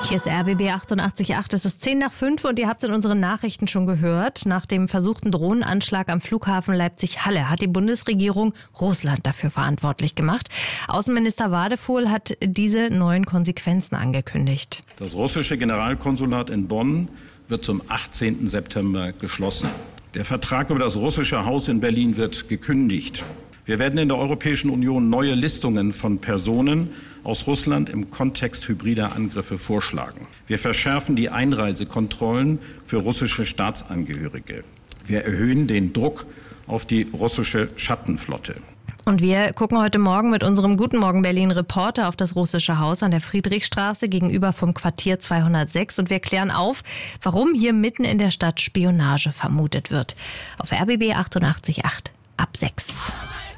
Hier ist RBB 88.8, es ist 10:05 und ihr habt es in unseren Nachrichten schon gehört. Nach dem versuchten Drohnenanschlag am Flughafen Leipzig-Halle hat die Bundesregierung Russland dafür verantwortlich gemacht. Außenminister Wadefuhl hat diese neuen Konsequenzen angekündigt. Das russische Generalkonsulat in Bonn wird zum 18. September geschlossen. Der Vertrag über das russische Haus in Berlin wird gekündigt. Wir werden in der Europäischen Union neue Listungen von Personen aus Russland im Kontext hybrider Angriffe vorschlagen. Wir verschärfen die Einreisekontrollen für russische Staatsangehörige. Wir erhöhen den Druck auf die russische Schattenflotte. Und wir gucken heute Morgen mit unserem Guten Morgen Berlin-Reporter auf das russische Haus an der Friedrichstraße gegenüber vom Quartier 206 und wir klären auf, warum hier mitten in der Stadt Spionage vermutet wird. Auf RBB 88.8 ab 6.